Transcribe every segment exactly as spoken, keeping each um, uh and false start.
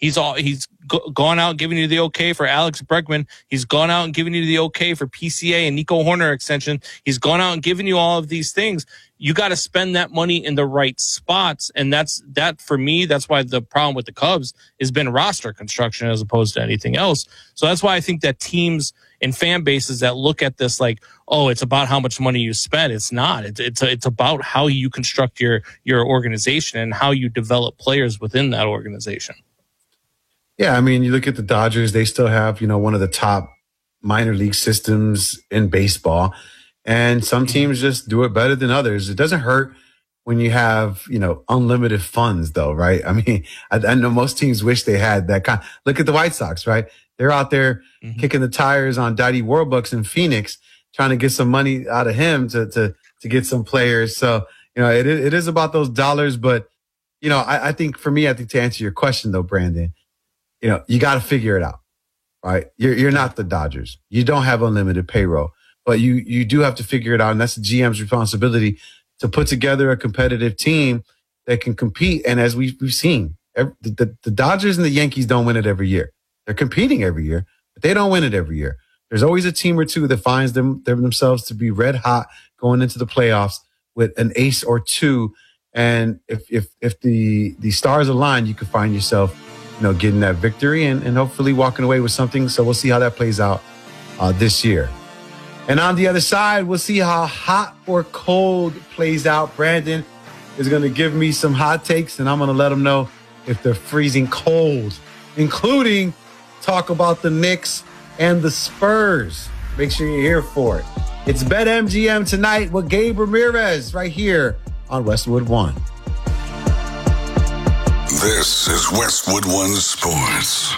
He's all he's go, gone out and giving you the okay for Alex Bregman. He's gone out and giving you the okay for P C A and Nico Horner extension. He's gone out and given you all of these things. You got to spend that money in the right spots. And that's that for me. That's why the problem with the Cubs has been roster construction as opposed to anything else. So that's why I think that teams and fan bases that look at this like, oh, it's about how much money you spend. It's not. It's it's it's about how you construct your your organization and how you develop players within that organization. Yeah, I mean, you look at the Dodgers, they still have, you know, one of the top minor league systems in baseball. And some teams just do it better than others. It doesn't hurt when you have, you know, unlimited funds, though, right? I mean, I, I know most teams wish they had that kind. Look at the White Sox, right? They're out there mm-hmm. kicking the tires on Diddy Warbucks in Phoenix, trying to get some money out of him to to to get some players. So, you know, it it is about those dollars. But, you know, I, I think for me, I think to answer your question, though, Brandon, you know, you got to figure it out, right? You're you're not the Dodgers. You don't have unlimited payroll, but you you do have to figure it out, and that's the G M's responsibility to put together a competitive team that can compete. And as we've, we've seen, every, the, the Dodgers and the Yankees don't win it every year. They're competing every year, but they don't win it every year. There's always a team or two that finds them, them themselves to be red hot going into the playoffs with an ace or two. And if if if the the stars align, you can find yourself, you know, getting that victory and, and hopefully walking away with something. So we'll see how that plays out uh, this year. And on the other side, we'll see how hot or cold plays out. Brandon is going to give me some hot takes, and I'm going to let him know if they're freezing cold, including talk about the Knicks and the Spurs. Make sure you're here for it. It's BetMGM tonight with Gabe Ramirez right here on Westwood One. This is Westwood One Sports.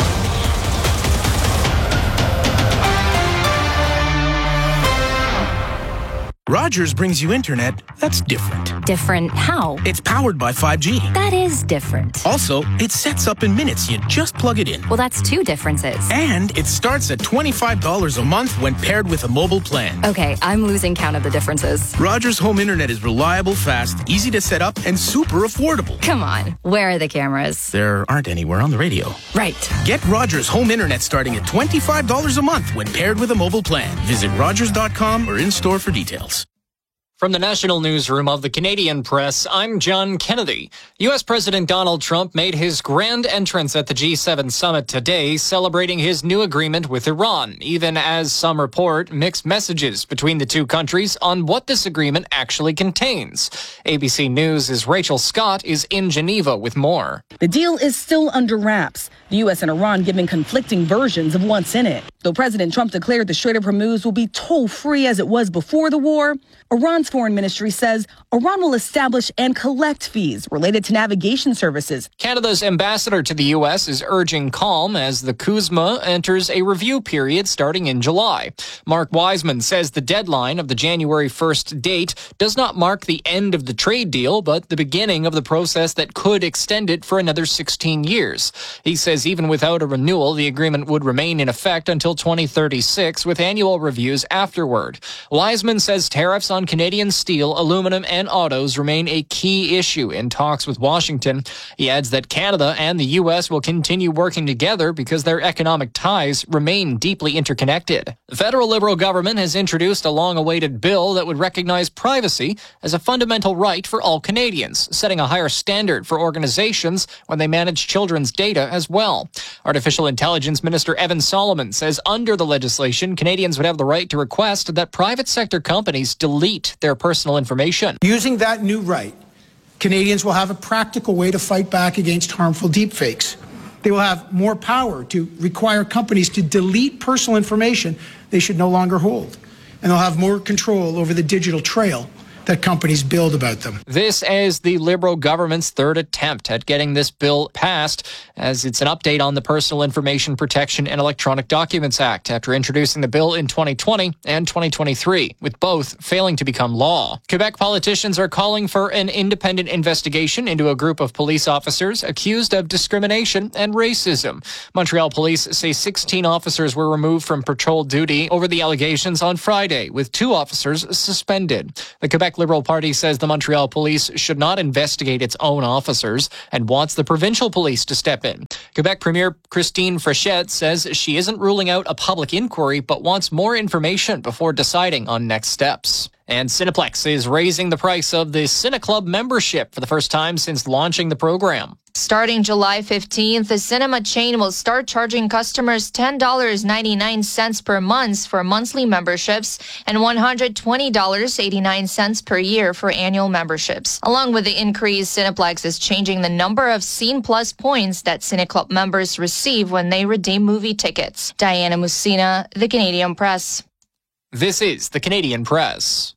Rogers brings you internet that's different. Different how? It's powered by five G. That is different. Also, it sets up in minutes. You just plug it in. Well, that's two differences. And it starts at twenty-five dollars a month when paired with a mobile plan. Okay, I'm losing count of the differences. Rogers Home Internet is reliable, fast, easy to set up, and super affordable. Come on, where are the cameras? There aren't anywhere on the radio. Right. Get Rogers Home Internet starting at twenty-five dollars a month when paired with a mobile plan. Visit rogers dot com or in-store for details. From the National Newsroom of the Canadian Press, I'm John Kennedy. U S President Donald Trump made his grand entrance at the G seven summit today, celebrating his new agreement with Iran, even as some report mixed messages between the two countries on what this agreement actually contains. A B C News' Rachel Scott is in Geneva with more. The deal is still under wraps, the U S and Iran giving conflicting versions of what's in it. Though President Trump declared the Strait of Hormuz will be toll-free as it was before the war, Iran's foreign ministry says Iran will establish and collect fees related to navigation services. Canada's ambassador to the U S is urging calm as the CUSMA enters a review period starting in July. Mark Wiseman says the deadline of the January first date does not mark the end of the trade deal, but the beginning of the process that could extend it for another sixteen years. He says even without a renewal, the agreement would remain in effect until twenty thirty-six, with annual reviews afterward. Wiseman says tariffs on Canadian steel, aluminum, and autos remain a key issue in talks with Washington. He adds that Canada and the U S will continue working together because their economic ties remain deeply interconnected. The federal Liberal government has introduced a long-awaited bill that would recognize privacy as a fundamental right for all Canadians, setting a higher standard for organizations when they manage children's data as well. Artificial Intelligence Minister Evan Solomon says under the legislation, Canadians would have the right to request that private sector companies delete their personal information. Using that new right, Canadians will have a practical way to fight back against harmful deepfakes. They will have more power to require companies to delete personal information they should no longer hold. And they'll have more control over the digital trail that companies build about them. This is the Liberal government's third attempt at getting this bill passed, as it's an update on the Personal Information Protection and Electronic Documents Act after introducing the bill in twenty twenty and twenty twenty-three, with both failing to become law. Quebec politicians are calling for an independent investigation into a group of police officers accused of discrimination and racism. Montreal police say sixteen officers were removed from patrol duty over the allegations on Friday, with two officers suspended. The Quebec Liberal Party says the Montreal police should not investigate its own officers and wants the provincial police to step in. Quebec Premier Christine Frechette says she isn't ruling out a public inquiry, but wants more information before deciding on next steps. And Cineplex is raising the price of the CineClub membership for the first time since launching the program. Starting July fifteenth, the cinema chain will start charging customers ten dollars and ninety-nine cents per month for monthly memberships and one hundred twenty dollars and eighty-nine cents per year for annual memberships. Along with the increase, Cineplex is changing the number of Scene Plus points that CineClub members receive when they redeem movie tickets. Diana Musina, The Canadian Press. This is The Canadian Press.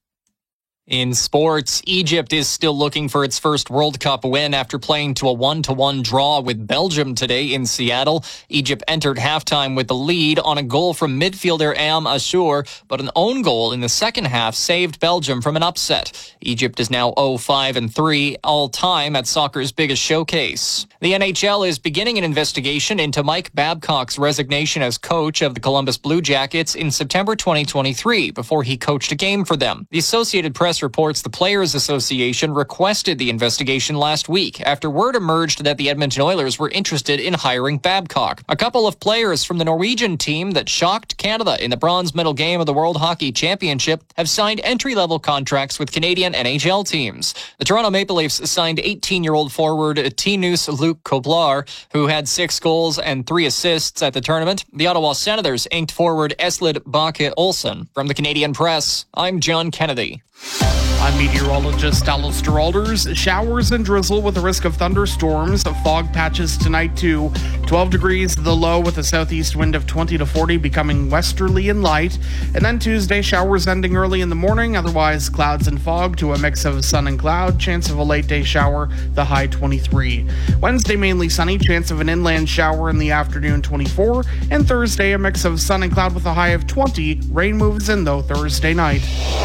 In sports, Egypt is still looking for its first World Cup win after playing to a one to one draw with Belgium today in Seattle. Egypt entered halftime with the lead on a goal from midfielder Am Ashur, but an own goal in the second half saved Belgium from an upset. Egypt is now oh five and three all-time at soccer's biggest showcase. The N H L is beginning an investigation into Mike Babcock's resignation as coach of the Columbus Blue Jackets in September twenty twenty-three before he coached a game for them. The Associated Press reports the Players Association requested the investigation last week after word emerged that the Edmonton Oilers were interested in hiring Babcock. A couple of players from the Norwegian team that shocked Canada in the bronze medal game of the World Hockey Championship have signed entry-level contracts with Canadian N H L teams. The Toronto Maple Leafs signed eighteen-year-old forward Tinus Luke Koblar, who had six goals and three assists at the tournament. The Ottawa Senators inked forward Eslid Bakke Olsen. From the Canadian Press, I'm John Kennedy. I'm meteorologist Alistair Alders. Showers and drizzle with a risk of thunderstorms. Fog patches tonight too. twelve degrees the low with a southeast wind of twenty to forty, becoming westerly and light. And then Tuesday, showers ending early in the morning. Otherwise, clouds and fog to a mix of sun and cloud. Chance of a late day shower, the high twenty-three. Wednesday, mainly sunny. Chance of an inland shower in the afternoon, twenty-four. And Thursday, a mix of sun and cloud with a high of twenty. Rain moves in, though, Thursday night.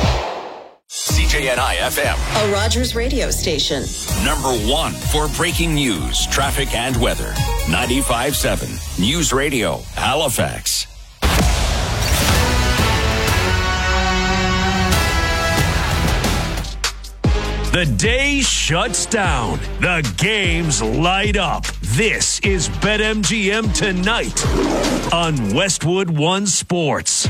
C J N I F M, a Rogers radio station. Number one for breaking news, traffic, and weather. ninety-five point seven News Radio, Halifax. The day shuts down. The games light up. This is BetMGM Tonight on Westwood One Sports.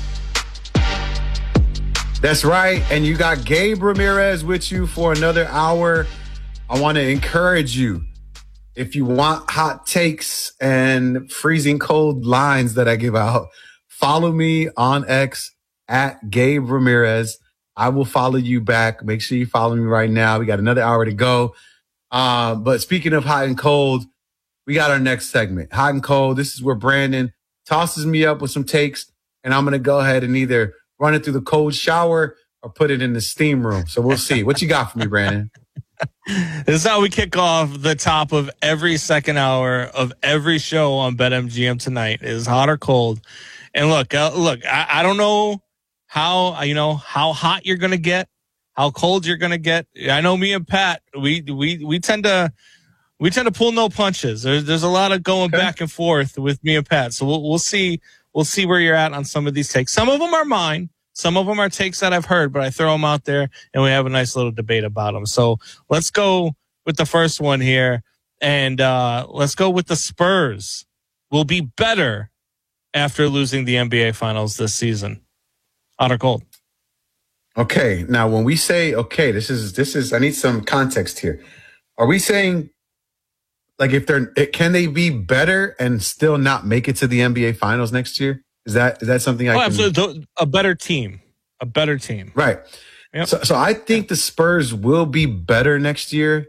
That's right. And you got Gabe Ramirez with you for another hour. I want to encourage you. If you want hot takes and freezing cold lines that I give out, follow me on X at Gabe Ramirez. I will follow you back. Make sure you follow me right now. We got another hour to go. Uh, but speaking of hot and cold, we got our next segment. Hot and cold. This is where Brandon tosses me up with some takes, and I'm going to go ahead and either run it through the cold shower or put it in the steam room. So we'll see. What you got for me, Brandon? This is how we kick off the top of every second hour of every show on BetMGM Tonight. Is hot or cold. And look, uh, look, I, I don't know how, you know, how hot you're going to get, how cold you're going to get. I know me and Pat, we, we, we tend to, we tend to pull no punches. There's, there's a lot of going okay. back and forth with me and Pat. So we'll, we'll see. We'll see where you're at on some of these takes. Some of them are mine. Some of them are takes that I've heard, but I throw them out there and we have a nice little debate about them. So let's go with the first one here. And uh, let's go with the Spurs will be better after losing the N B A Finals this season. Hot or cold? Okay. Now, when we say, okay, this is, this is, I need some context here. Are we saying, like, if they're, can they be better and still not make it to the N B A Finals next year? Is that is that something I oh, can? Absolutely. A better team. A better team. Right. Yep. So, so I think the Spurs will be better next year.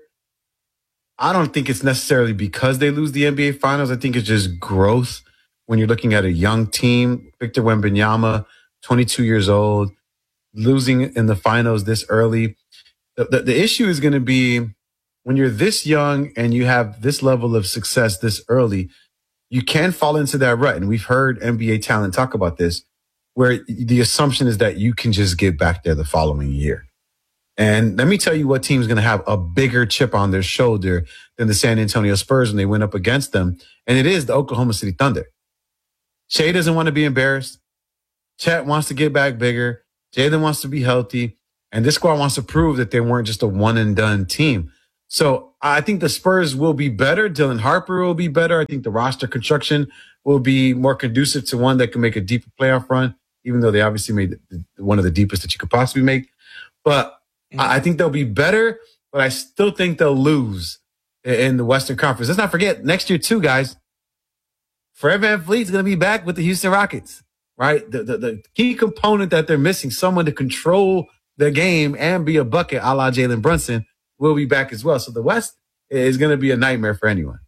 I don't think it's necessarily because they lose the N B A Finals. I think it's just growth when you're looking at a young team. Victor Wembanyama, twenty-two years old, losing in the finals this early. The, the, the issue is going to be when you're this young and you have this level of success this early, you can fall into that rut. And we've heard N B A talent talk about this, where the assumption is that you can just get back there the following year. And let me tell you what team's going to have a bigger chip on their shoulder than the San Antonio Spurs when they went up against them. And it is the Oklahoma City Thunder. Shea doesn't want to be embarrassed. Chet wants to get back bigger. Jalen wants to be healthy. And this squad wants to prove that they weren't just a one and done team. So I think the Spurs will be better. Dylan Harper will be better. I think the roster construction will be more conducive to one that can make a deeper playoff run, even though they obviously made one of the deepest that you could possibly make. But I think they'll be better, but I still think they'll lose in the Western Conference. Let's not forget, next year too, guys, Fred VanVleet's going to be back with the Houston Rockets, right? The, the, the key component that they're missing, someone to control the game and be a bucket a la Jalen Brunson, will be back as well. So the West is going to be a nightmare for anyone.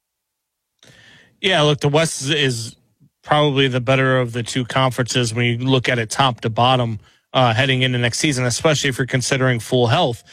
Yeah, look, the West is, is probably the better of the two conferences when you look at it top to bottom uh, heading into next season, especially if you're considering full health.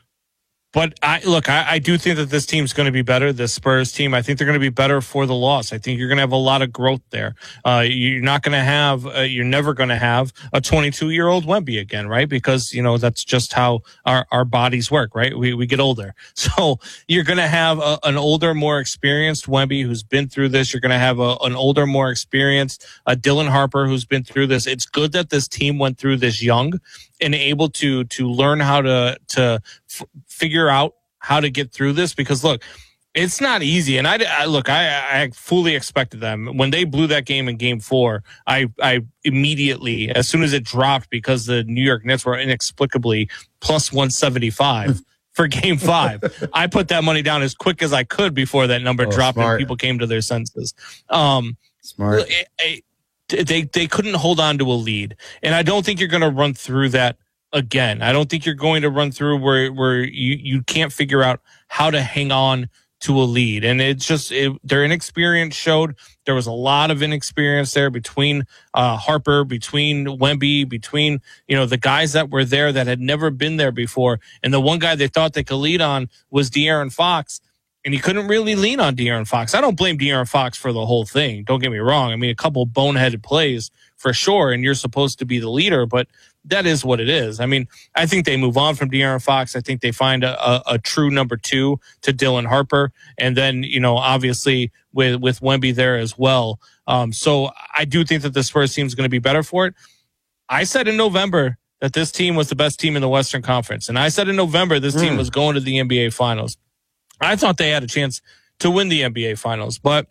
But I look, I, I do think that this team's going to be better. The Spurs team, I think they're going to be better for the loss. I think you're going to have a lot of growth there. Uh, you're not going to have, uh, you're never going to have a twenty-two year old Wemby again, right? Because, you know, that's just how our, our bodies work, right? We, we get older. So you're going to have a, an older, more experienced Wemby who's been through this. You're going to have a, an older, more experienced uh, Dylan Harper who's been through this. It's good that this team went through this young and able to, to learn how to, to f- figure out how to get through this, because look, it's not easy. And I, I look, I, I fully expected them when they blew that game in game four. I, I immediately, as soon as it dropped, because the New York Knicks were inexplicably plus one seventy-five for game five, I put that money down as quick as I could before that number oh, dropped smart. And people came to their senses. Um, smart. It, it, they, they couldn't hold on to a lead. And I don't think you're going to run through that again. I don't think you're going to run through where, where you, you can't figure out how to hang on to a lead. And it's just, it, their inexperience showed. There was a lot of inexperience there between uh, Harper, between Wemby, between, you know, the guys that were there that had never been there before. And the one guy they thought they could lead on was De'Aaron Fox. And you couldn't really lean on De'Aaron Fox. I don't blame De'Aaron Fox for the whole thing. Don't get me wrong. I mean, a couple boneheaded plays for sure, and you're supposed to be the leader, but that is what it is. I mean, I think they move on from De'Aaron Fox. I think they find a, a, a true number two to Dylan Harper. And then, you know, obviously with, with Wemby there as well. Um, so I do think that the Spurs team is going to be better for it. I said in November that this team was the best team in the Western Conference. And I said in November this mm. team was going to the N B A Finals. I thought they had a chance to win the N B A Finals, but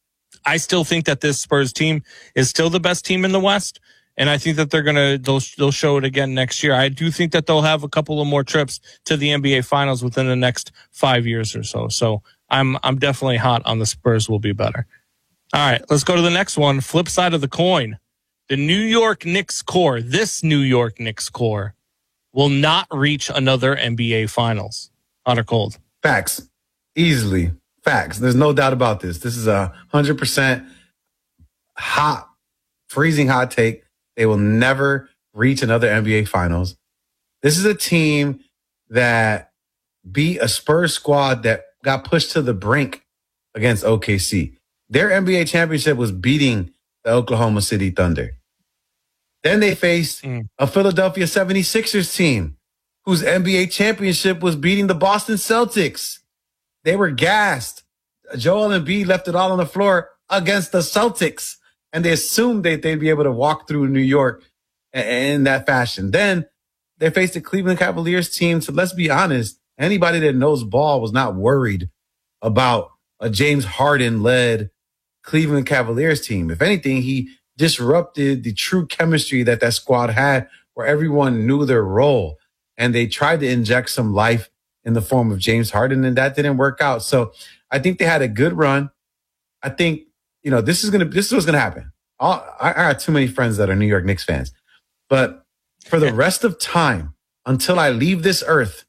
I still think that this Spurs team is still the best team in the West, and I think that they're gonna they'll they'll show it again next year. I do think that they'll have a couple of more trips to the N B A Finals within the next five years or so. So I'm I'm definitely hot on the Spurs will be better. All right, let's go to the next one. Flip side of the coin, the New York Knicks core. This New York Knicks core will not reach another N B A Finals. Hot or cold? Facts. Easily. Facts. There's no doubt about this. This is a hundred percent hot, freezing hot take. They will never reach another N B A Finals. This is a team that beat a Spurs squad that got pushed to the brink against O K C. Their N B A championship was beating the Oklahoma City Thunder. Then they faced mm. a Philadelphia seventy-sixers team whose N B A championship was beating the Boston Celtics. They were gassed. Joel Embiid left it all on the floor against the Celtics, and they assumed that they'd be able to walk through New York in that fashion. Then they faced the Cleveland Cavaliers team. So let's be honest, anybody that knows ball was not worried about a James Harden-led Cleveland Cavaliers team. If anything, he disrupted the true chemistry that that squad had, where everyone knew their role, and they tried to inject some life in the form of James Harden, and that didn't work out. So I think they had a good run. I think, you know, this is going to, this is what's going to happen. All, I, I got too many friends that are New York Knicks fans, but for the rest of time, until I leave this earth,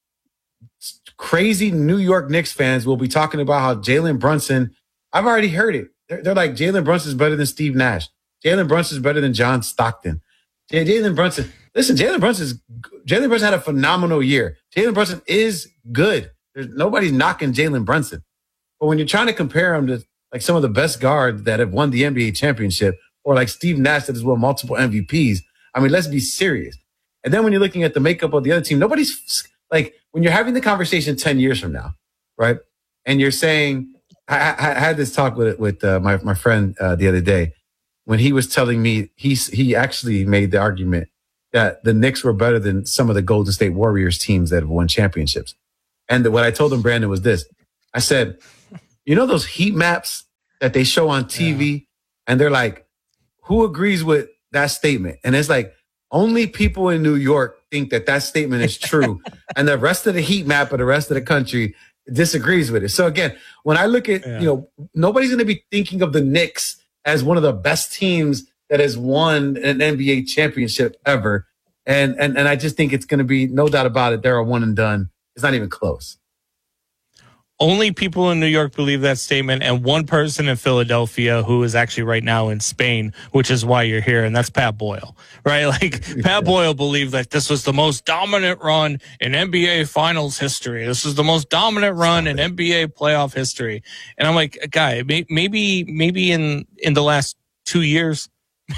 crazy New York Knicks fans will be talking about how Jalen Brunson, I've already heard it. They're, they're like, Jalen Brunson is better than Steve Nash. Jalen Brunson is better than John Stockton. Jalen Brunson, listen, Jalen Brunson's Jalen Brunson had a phenomenal year. Jalen Brunson is good. There's nobody's knocking Jalen Brunson. But when you're trying to compare him to like some of the best guards that have won the N B A championship, or like Steve Nash that has won multiple M V Ps, I mean, let's be serious. And then when you're looking at the makeup of the other team, nobody's like, when you're having the conversation ten years from now, right? And you're saying, I, I, I had this talk with with uh, my my friend uh, the other day, when he was telling me he he actually made the argument that the Knicks were better than some of the Golden State Warriors teams that have won championships. And what I told him, Brandon, was this. I said, you know those heat maps that they show on T V? Yeah. And they're like, who agrees with that statement? And it's like, only people in New York think that that statement is true. And the rest of the heat map of the rest of the country disagrees with it. So again, when I look at, yeah. you know, nobody's going to be thinking of the Knicks as one of the best teams that has won an N B A championship ever. And and and I just think it's going to be, no doubt about it, they're a one and done. It's not even close. Only people in New York believe that statement, and one person in Philadelphia who is actually right now in Spain, which is why you're here, and that's Pat Boyle, right? Like, Pat Boyle believed that this was the most dominant run in N B A Finals history. This is the most dominant run in N B A playoff history. And I'm like, guy, maybe maybe in, in the last two years,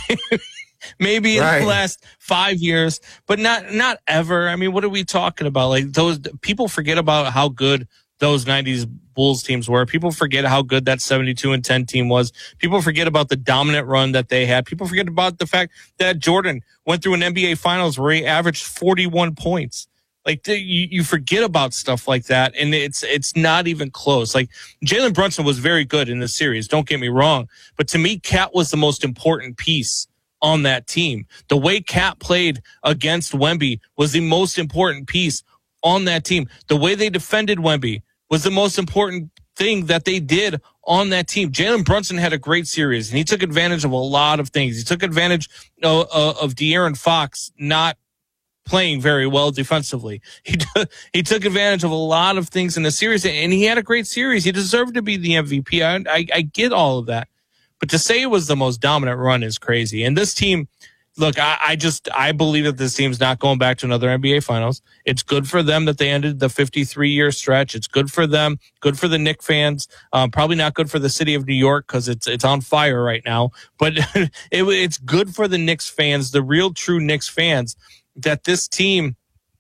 maybe in right. the last five years, but not not ever. I mean, what are we talking about? Like, those people forget about how good those nineties Bulls teams were. People forget how good that seventy-two and ten team was. People forget about the dominant run that they had. People forget about the fact that Jordan went through an N B A Finals where he averaged forty-one points. Like, you, you forget about stuff like that, and it's it's not even close. Like, Jalen Brunson was very good in this series, don't get me wrong, but to me, Cat was the most important piece on that team. The way Cat played against Wemby was the most important piece on that team. The way they defended Wemby was the most important thing that they did on that team. Jalen Brunson had a great series, and he took advantage of a lot of things. He took advantage of, of De'Aaron Fox not playing very well defensively. He took, he took advantage of a lot of things in the series, and he had a great series. He deserved to be the M V P. I, I, I get all of that. But to say it was the most dominant run is crazy. And this team, look, I, I just I believe that this team's not going back to another N B A Finals. It's good for them that they ended the fifty-three year stretch. It's good for them. Good for the Knicks fans. Um, probably not good for the city of New York because it's it's on fire right now. But it, it's good for the Knicks fans, the real true Knicks fans, that this team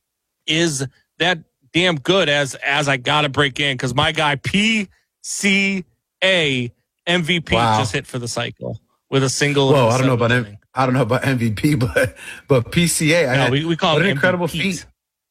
is that damn good. As as I gotta break in because my guy P C A M V P wow. just hit for the cycle with a single. Whoa, I don't know about M- I don't know about M V P, but but P C A. I no, had, we, we call what it an incredible M V Ps. feat.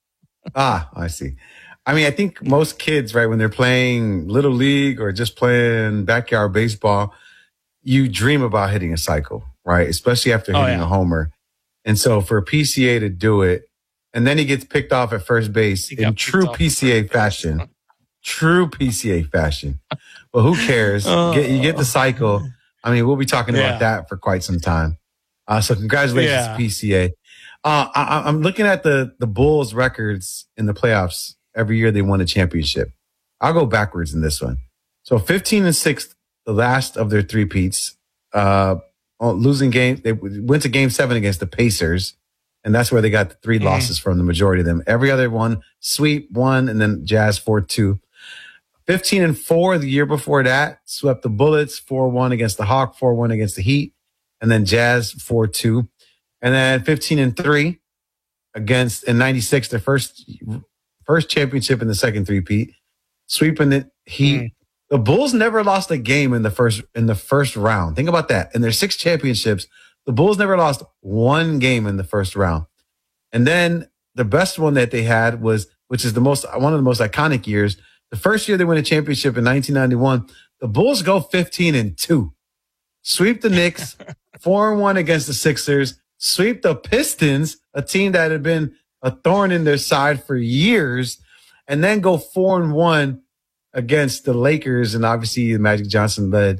Ah, I see. I mean, I think most kids, right, when they're playing little league or just playing backyard baseball, you dream about hitting a cycle, right? Especially after hitting oh, yeah. a homer. And so for P C A to do it, and then he gets picked off at first base in true P C A fashion, true P C A fashion. But who cares? Uh, get, you get the cycle. I mean, we'll be talking yeah. about that for quite some time. Uh, so congratulations yeah. to P C A. Uh, I, I'm looking at the, the Bulls records in the playoffs. Every year they won a championship. I'll go backwards in this one. So fifteen and six, the last of their three-peats. Uh, losing game, they went to game seven against the Pacers, and that's where they got the three mm. losses from, the majority of them. Every other one, sweep one, and then Jazz four two. fifteen and four the year before that, swept the Bullets four one against the Hawk, four one against the Heat, and then Jazz four two. And then fifteen and three against in ninety-six, their first first championship in the second three-peat, sweeping the Heat. Mm. The Bulls never lost a game in the first in the first round. Think about that. In their six championships, the Bulls never lost one game in the first round. And then the best one that they had was, which is the most one of the most iconic years, the first year they win a championship in nineteen ninety-one, the Bulls go fifteen and two, sweep the Knicks, four and one against the Sixers, sweep the Pistons, a team that had been a thorn in their side for years, and then go four and one against the Lakers, and obviously the Magic Johnson led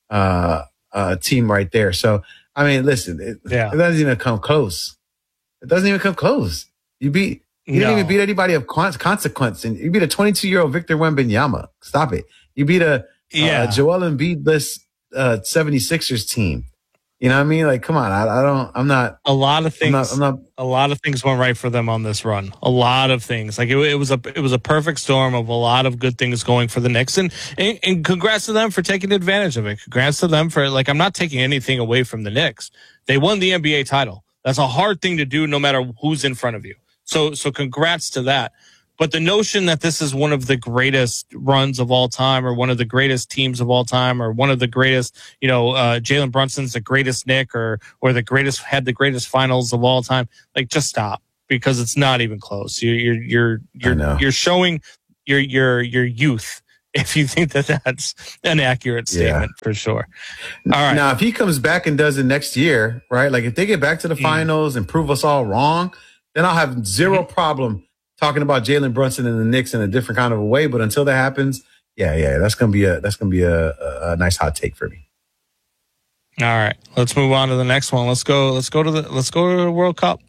uh, uh, team right there. So, I mean, listen, it, yeah. it doesn't even come close. It doesn't even come close. You beat. You no. didn't even beat anybody of consequence, and you beat a twenty-two-year-old Victor Wembanyama. Stop it. You beat a, yeah. a Joel Embiid-less uh, seventy-sixers team. You know what I mean? Like, come on. I, I don't, I'm not. A lot of things, I'm not, I'm not, a lot of things went right for them on this run. A lot of things. Like, it, it was a, it was a perfect storm of a lot of good things going for the Knicks. And, and, and congrats to them for taking advantage of it. Congrats to them for, like, I'm not taking anything away from the Knicks. They won the N B A title. That's a hard thing to do no matter who's in front of you. So, so congrats to that. But the notion that this is one of the greatest runs of all time, or one of the greatest teams of all time, or one of the greatest, you know, uh, Jalen Brunson's the greatest Knick, or or the greatest had the greatest finals of all time, like, just stop, because it's not even close. You, you're you're you're you're showing your your your youth if you think that that's an accurate statement yeah. for sure. All right. Now, if he comes back and does it next year, right? Like if they get back to the mm. finals and prove us all wrong, then I'll have zero mm-hmm. problem talking about Jalen Brunson and the Knicks in a different kind of a way. But until that happens, yeah, yeah, that's gonna be a that's gonna be a, a, a nice hot take for me. All right, let's move on to the next one. Let's go. Let's go to the. Let's go to the World Cup.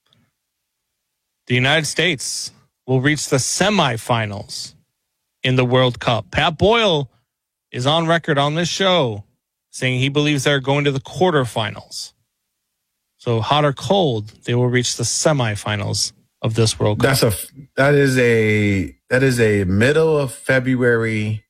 The United States will reach the semifinals in the World Cup. Pat Boyle is on record on this show saying he believes they're going to the quarterfinals. So hot or cold, they will reach the semifinals of this World Cup. That's a that is a that is a middle of February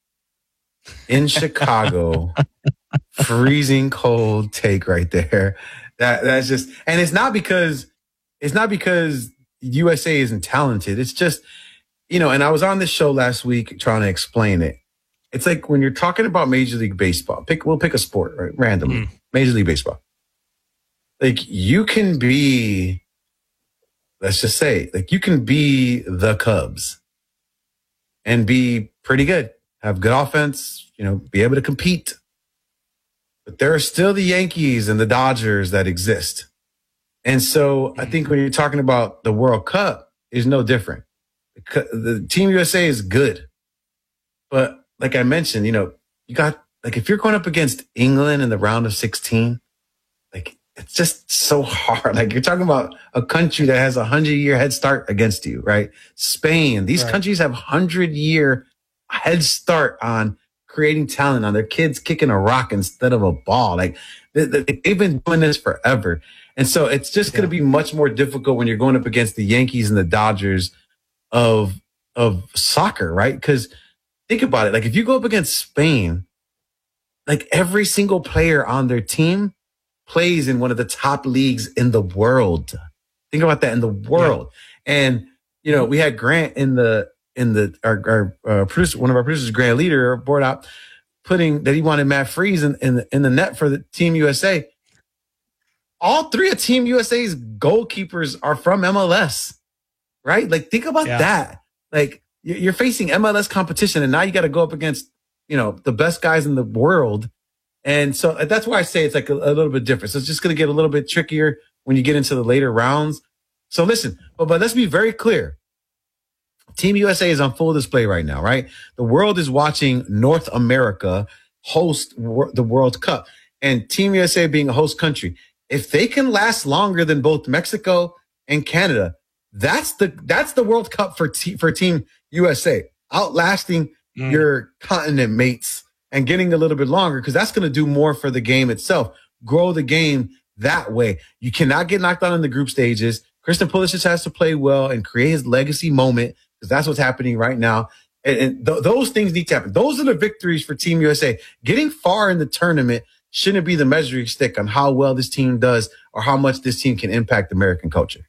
in Chicago, freezing cold take right there. That that's just, and it's not because it's not because U S A isn't talented. It's just, you know, and I was on this show last week trying to explain it. It's like when you're talking about Major League Baseball, pick we'll pick a sport, right? Randomly. Mm. Major League Baseball. Like you can be, let's just say, like you can be the Cubs and be pretty good, have good offense, you know, be able to compete. But there are still the Yankees and the Dodgers that exist. And so I think when you're talking about the World Cup, it's no different. The Team U S A is good. But like I mentioned, you know, you got, like, if you're going up against England in the round of sixteen, like, it's just so hard. Like, you're talking about a country that has a hundred-year head start against you, right? Spain. These right. countries have hundred-year head start on creating talent, on their kids kicking a rock instead of a ball. Like, they, they've been doing this forever. And so it's just yeah. going to be much more difficult when you're going up against the Yankees and the Dodgers of of soccer, right? Because think about it. Like, if you go up against Spain, like, every single player on their team plays in one of the top leagues in the world. Think about that, in the world. Yeah. And, you know, we had Grant in the, in the, our, our uh, producer, one of our producers, Grant Leader, board out, putting that he wanted Matt Freese in, in, the, in the net for the Team U S A. All three of Team U S A's goalkeepers are from M L S, right? Like, think about yeah. that. Like, you're facing M L S competition, and now you got to go up against, you know, the best guys in the world. And so that's why I say it's like a, a little bit different. So it's just going to get a little bit trickier when you get into the later rounds. So listen, but, but let's be very clear. Team U S A is on full display right now, right? The world is watching North America host wor- the World Cup, and Team U S A being a host country, if they can last longer than both Mexico and Canada, that's the that's the World Cup for te- for Team U S A, outlasting mm. your continent mates and getting a little bit longer, because that's going to do more for the game itself. Grow the game that way. You cannot get knocked out in the group stages. Christian Pulisic has to play well and create his legacy moment, because that's what's happening right now. And, and th- those things need to happen. Those are the victories for Team U S A. Getting far in the tournament shouldn't be the measuring stick on how well this team does or how much this team can impact American culture.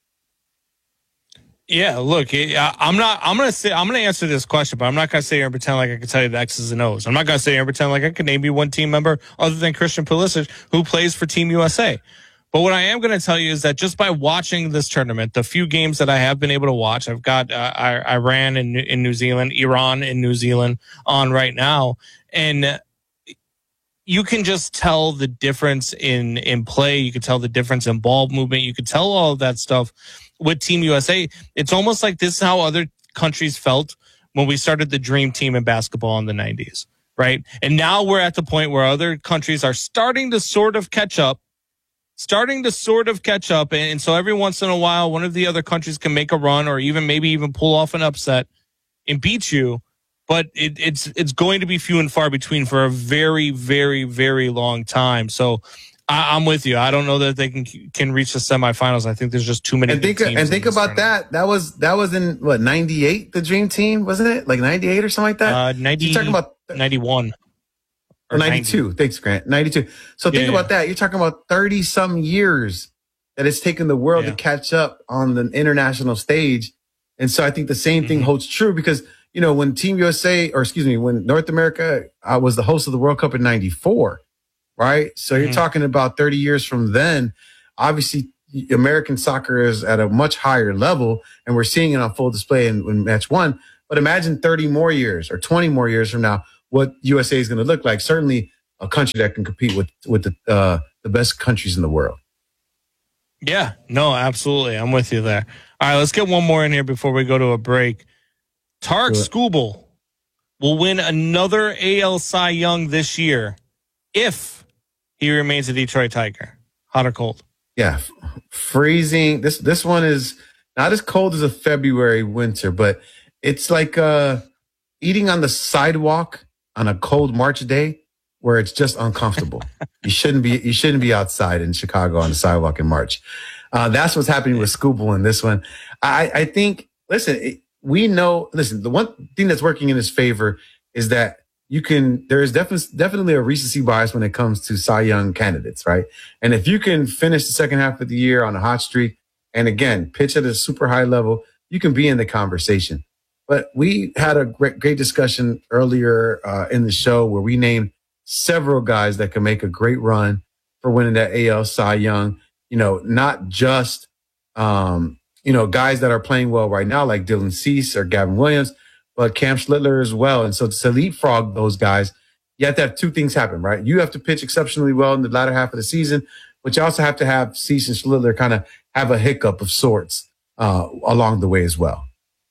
Yeah, look, I'm not, I'm going to say, I'm going to answer this question, but I'm not going to sit here and pretend like I can tell you the X's and O's. I'm not going to sit here and pretend like I can name you one team member other than Christian Pulisic who plays for Team U S A. But what I am going to tell you is that just by watching this tournament, the few games that I have been able to watch, I've got uh, Iran in, in New Zealand, Iran in New Zealand on right now. And you can just tell the difference in, in play. You can tell the difference in ball movement. You can tell all of that stuff with Team U S A. It's almost like this is how other countries felt when we started the dream team in basketball in the nineties, right? And now we're at the point where other countries are starting to sort of catch up, starting to sort of catch up. And, and so every once in a while, one of the other countries can make a run or even maybe even pull off an upset and beat you. But it, it's it's going to be few and far between for a very, very, very long time. So I, I'm with you. I don't know that they can can reach the semifinals. I think there's just too many. And think teams and think about that. That was that was in what, ninety-eight, the Dream Team, wasn't it? Like ninety-eight or something like that. Uh, ninety. You're talking about ninety-one or ninety-two. ninety. Thanks, Grant. ninety-two. So think yeah, about yeah. that. You're talking about thirty some years that it's taken the world yeah. to catch up on the international stage. And so I think the same thing mm-hmm. holds true, because, you know, when Team U S A, or excuse me, when North America uh, was the host of the World Cup in ninety-four, right? So you're mm-hmm. talking about thirty years from then. Obviously, American soccer is at a much higher level, and we're seeing it on full display in, in match one. But imagine thirty more years or twenty more years from now, what U S A is going to look like. Certainly a country that can compete with, with the, uh, the best countries in the world. Yeah, no, absolutely. I'm with you there. All right, let's get one more in here before we go to a break. Tarik Skubal will win another A L Cy Young this year if he remains a Detroit Tiger. Hot or cold? Yeah, freezing. This this one is not as cold as a February winter, but it's like uh, eating on the sidewalk on a cold March day where it's just uncomfortable. you shouldn't be you shouldn't be outside in Chicago on the sidewalk in March. Uh, that's what's happening with Skubal in this one. I, I think. Listen, it, we know. Listen, the one thing that's working in his favor is that you can. There is definitely definitely a recency bias when it comes to Cy Young candidates, right? And if you can finish the second half of the year on a hot streak, and again pitch at a super high level, you can be in the conversation. But we had a great, great discussion earlier uh, in the show where we named several guys that can make a great run for winning that A L Cy Young. You know, not just, um, you know, guys that are playing well right now, like Dylan Cease or Gavin Williams, but Cam Schlittler as well. And so to leapfrog those guys, you have to have two things happen, right? You have to pitch exceptionally well in the latter half of the season, but you also have to have Cease and Schlittler kind of have a hiccup of sorts uh, along the way as well.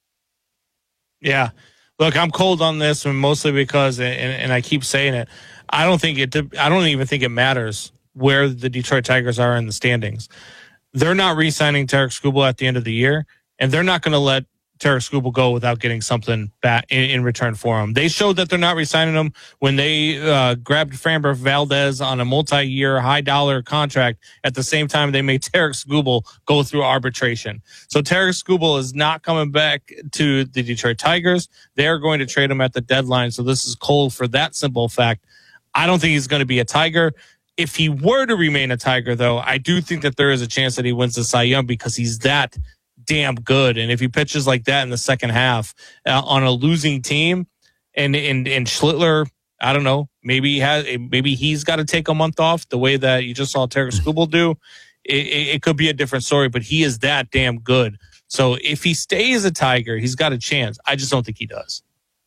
Yeah. Look, I'm cold on this one mostly because, and, and I keep saying it, I don't think it, I don't even think it matters where the Detroit Tigers are in the standings. They're not re-signing Tarik Skubal at the end of the year, and they're not going to let Tarik Skubal go without getting something back in, in return for him. They showed that they're not re-signing him when they uh, grabbed Framber Valdez on a multi-year, high-dollar contract at the same time they made Tarik Skubal go through arbitration. So Tarik Skubal is not coming back to the Detroit Tigers. They're going to trade him at the deadline, so this is cold for that simple fact. I don't think he's going to be a Tiger. If he were to remain a Tiger, though, I do think that there is a chance that he wins the Cy Young because he's that damn good. And if he pitches like that in the second half uh, on a losing team, and and and Schlittler, I don't know, maybe he has, maybe he's got to take a month off the way that you just saw Tarik Skubal do. It, it, it could be a different story, but he is that damn good. So if he stays a Tiger, he's got a chance. I just don't think he does.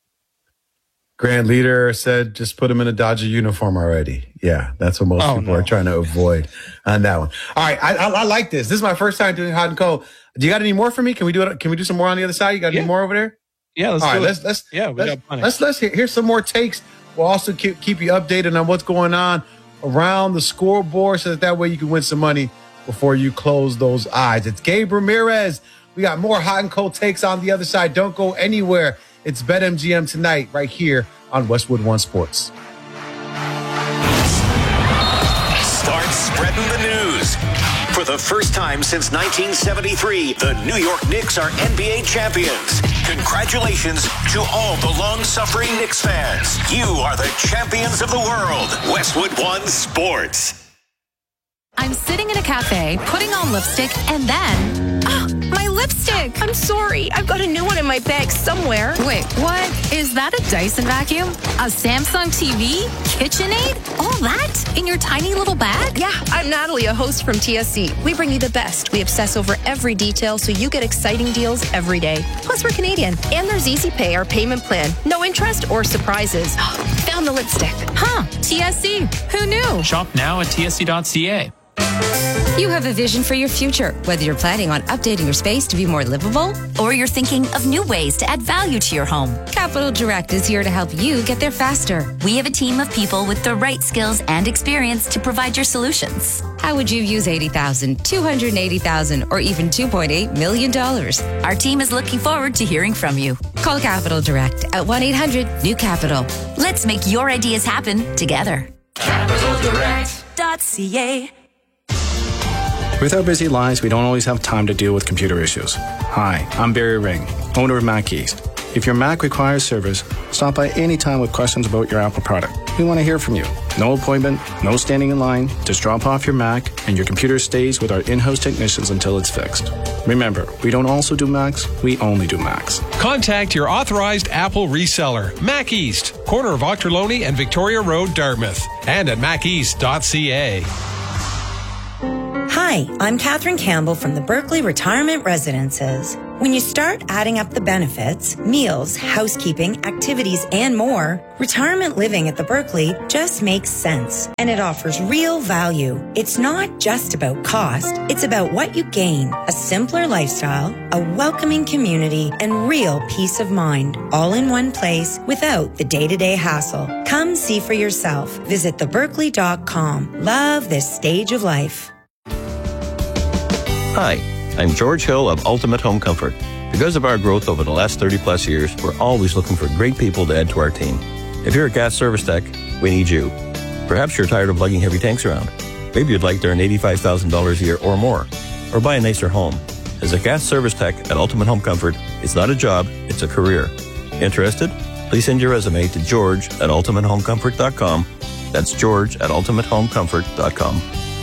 Grant Leader said, just put him in a Dodger uniform already. Yeah, that's what most oh, people no. are trying to avoid on that one. All right, I, I, I like this. This is my first time doing hot and cold. Do you got any more for me? Can we do it? Can we do some more on the other side? You got yeah. any more over there? Yeah, let's All do right, it. let's let's yeah, we let's, got plenty. let's let's hear here's some more takes. We'll also keep keep you updated on what's going on around the scoreboard, so that that way you can win some money before you close those eyes. It's Gabe Ramirez. We got more hot and cold takes on the other side. Don't go anywhere. It's BetMGM tonight, right here on Westwood One Sports. Start spreading the news. For the first time since nineteen seventy-three, the New York Knicks are N B A champions. Congratulations to all the long-suffering Knicks fans. You are the champions of the world. Westwood One Sports. I'm sitting in a cafe, putting on lipstick, and then... Oh, my lipstick! I'm sorry. I've got a new one in my bag somewhere. Wait, what? Is that a Dyson vacuum? A Samsung T V? KitchenAid? All that? In your tiny little bag? Yeah, I'm Natalie, a host from T S C. We bring you the best. We obsess over every detail so you get exciting deals every day. Plus, we're Canadian. And there's Easy Pay, our payment plan. No interest or surprises. Found the lipstick. Huh, T S C. Who knew? Shop now at T S C dot C A. You have a vision for your future, whether you're planning on updating your space to be more livable or you're thinking of new ways to add value to your home. Capital Direct is here to help you get there faster. We have a team of people with the right skills and experience to provide your solutions. How would you use eighty thousand dollars, two hundred eighty thousand dollars, or even two point eight million dollars? Our team is looking forward to hearing from you. Call Capital Direct at one eight hundred new capital. Let's make your ideas happen together. Capital Direct dot C A. With our busy lives, we don't always have time to deal with computer issues. Hi, I'm Barry Ring, owner of Mac East. If your Mac requires service, stop by anytime with questions about your Apple product. We want to hear from you. No appointment, no standing in line. Just drop off your Mac and your computer stays with our in-house technicians until it's fixed. Remember, we don't also do Macs, we only do Macs. Contact your authorized Apple reseller, Mac East, corner of Ochterlony and Victoria Road, Dartmouth, and at mac east dot C A. Hi, I'm Catherine Campbell from the Berkeley Retirement Residences. When you start adding up the benefits, meals, housekeeping, activities, and more, retirement living at the Berkeley just makes sense. And it offers real value. It's not just about cost. It's about what you gain. A simpler lifestyle, a welcoming community, and real peace of mind. All in one place without the day-to-day hassle. Come see for yourself. Visit the berkeley dot com. Love this stage of life. Hi, I'm George Hill of Ultimate Home Comfort. Because of our growth over the last thirty plus years, we're always looking for great people to add to our team. If you're a gas service tech, we need you. Perhaps you're tired of lugging heavy tanks around. Maybe you'd like to earn eighty-five thousand dollars a year or more, or buy a nicer home. As a gas service tech at Ultimate Home Comfort, it's not a job, it's a career. Interested? Please send your resume to George at ultimate home comfort dot com. That's George at ultimate home comfort dot com.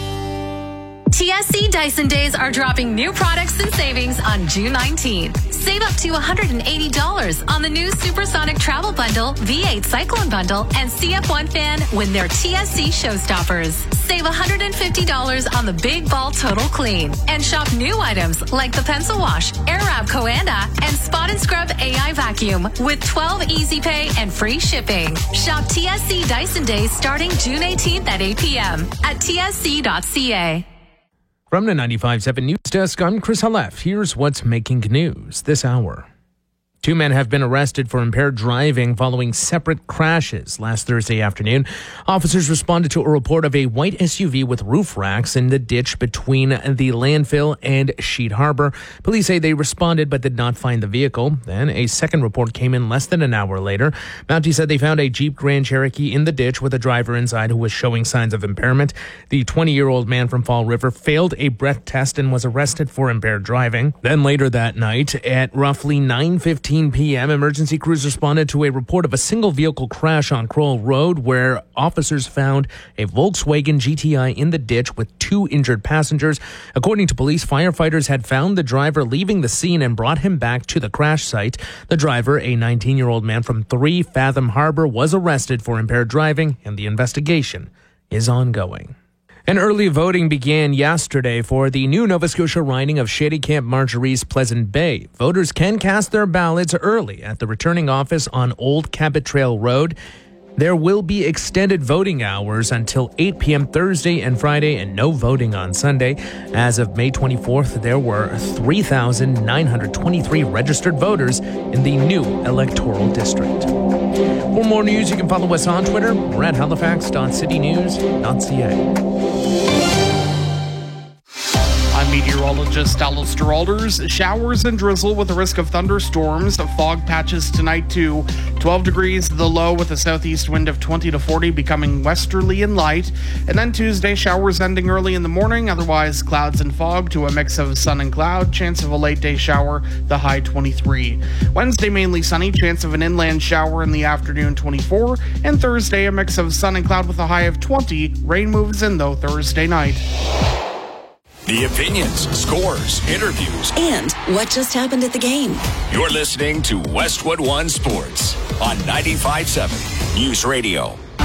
T S C Dyson Days are dropping new products and savings on June nineteenth. Save up to one hundred eighty dollars on the new Supersonic Travel Bundle, V eight Cyclone Bundle, and C F one fan when they're T S C Showstoppers. Save one hundred fifty dollars on the Big Ball Total Clean. And shop new items like the Pencil Wash, Airwrap Coanda, and Spot and Scrub A I Vacuum with twelve Easy Pay and free shipping. Shop T S C Dyson Days starting June eighteenth at eight p.m. at T S C dot C A. From the ninety-five point seven News Desk, I'm Chris Halef. Here's what's making news this hour. Two men have been arrested for impaired driving following separate crashes last Thursday afternoon. Officers responded to a report of a white S U V with roof racks in the ditch between the landfill and Sheet Harbor. Police say they responded but did not find the vehicle. Then a second report came in less than an hour later. Mountie said they found a Jeep Grand Cherokee in the ditch with a driver inside who was showing signs of impairment. The twenty-year-old man from Fall River failed a breath test and was arrested for impaired driving. Then later that night, at roughly nine fifteen p.m., emergency crews responded to a report of a single vehicle crash on Kroll Road where officers found a Volkswagen G T I in the ditch with two injured passengers. According to police, firefighters had found the driver leaving the scene and brought him back to the crash site. The driver, a nineteen-year-old man from three Fathom Harbor, was arrested for impaired driving, and the investigation is ongoing. And early voting began yesterday for the new Nova Scotia riding of Shady Camp Marjorie's Pleasant Bay. Voters can cast their ballots early at the returning office on Old Cabot Trail Road. There will be extended voting hours until eight p.m. Thursday and Friday and no voting on Sunday. As of May twenty-fourth, there were three thousand nine hundred twenty-three registered voters in the new electoral district. For more news, you can follow us on Twitter. We're at halifax dot city news dot c a. I'm meteorologist Alistair Alders. Showers and drizzle with a risk of thunderstorms. Fog patches tonight to twelve degrees, the low with a southeast wind of twenty to forty, becoming westerly and light. And then Tuesday, showers ending early in the morning. Otherwise, clouds and fog to a mix of sun and cloud. Chance of a late day shower, the high twenty-three. Wednesday, mainly sunny. Chance of an inland shower in the afternoon, twenty-four. And Thursday, a mix of sun and cloud with a high of twenty. Rain moves in, though, Thursday night. The opinions, scores, interviews, and what just happened at the game. You're listening to Westwood One Sports on ninety-five point seven News Radio.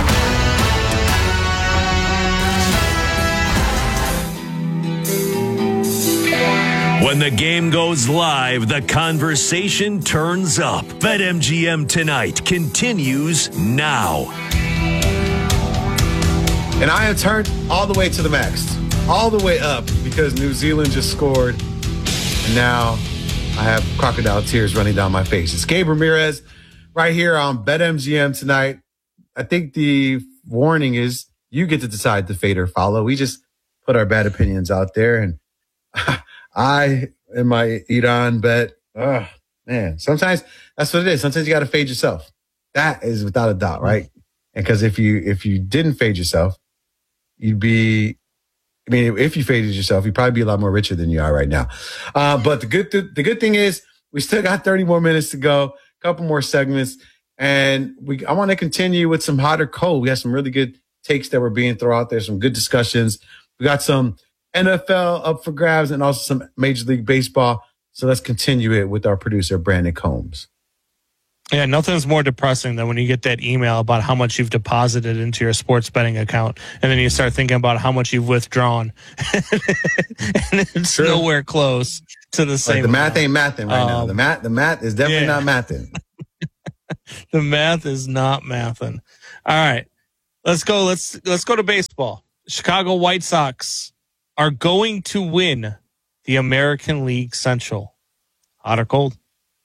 When the game goes live, the conversation turns up. BetMGM Tonight continues now. And I have turned all the way to the max. All the way up because New Zealand just scored. And now I have crocodile tears running down my face. It's Gabe Ramirez right here on BetMGM Tonight. I think the warning is you get to decide to fade or follow. We just put our bad opinions out there. And I, in my Iran bet, oh, man, sometimes that's what it is. Sometimes you got to fade yourself. That is without a doubt, right? And because if you, if you didn't fade yourself, you'd be, I mean, if you faded yourself, you'd probably be a lot more richer than you are right now. Uh, but the good, th- the good thing is we still got thirty more minutes to go, a couple more segments. And we, I want to continue with some hot or cold. We have some really good takes that were being thrown out there, some good discussions. We got some N F L up for grabs and also some Major League Baseball. So let's continue it with our producer, Brandon Combs. Yeah, nothing's more depressing than when you get that email about how much you've deposited into your sports betting account, and then you start thinking about how much you've withdrawn, and it's True. nowhere close to the same. Like the math amount. ain't mathing right um, now. The math, the math is definitely yeah. not mathing. The math is not mathing. All right, let's go. Let's let's go to baseball. Chicago White Sox are going to win the American League Central. Hot or cold?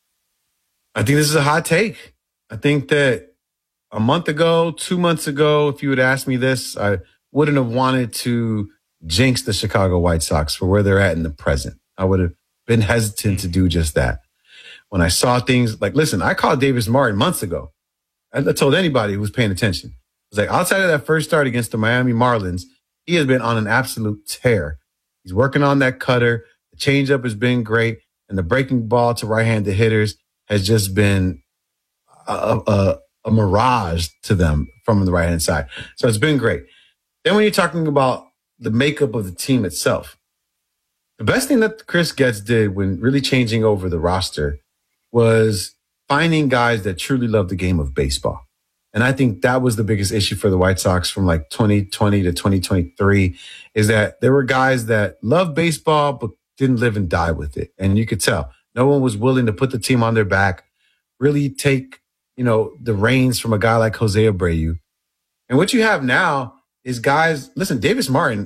I think this is a hot take. I think that a month ago, two months ago, if you had asked me this, I wouldn't have wanted to jinx the Chicago White Sox for where they're at in the present. I would have been hesitant to do just that. When I saw things like, listen, I called Davis Martin months ago. I told anybody who was paying attention. I was like, outside of that first start against the Miami Marlins, he has been on an absolute tear. He's working on that cutter. The changeup has been great. And the breaking ball to right-handed hitters has just been a, a, a mirage to them from the right-hand side. So it's been great. Then when you're talking about the makeup of the team itself, the best thing that Chris Getz did when really changing over the roster was finding guys that truly love the game of baseball. And I think that was the biggest issue for the White Sox from like twenty twenty to twenty twenty-three is that there were guys that loved baseball but didn't live and die with it. And you could tell. No one was willing to put the team on their back, really take, you know, the reins from a guy like Jose Abreu. And what you have now is guys, listen, Davis Martin,